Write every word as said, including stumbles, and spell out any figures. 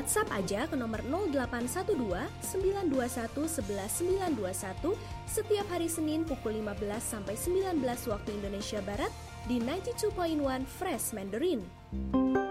WhatsApp aja ke nomor nol delapan satu dua sembilan dua satu satu satu sembilan dua satu setiap hari Senin pukul lima belas sampai sembilan belas waktu Indonesia Barat di sembilan puluh dua koma satu Fresh Mandarin.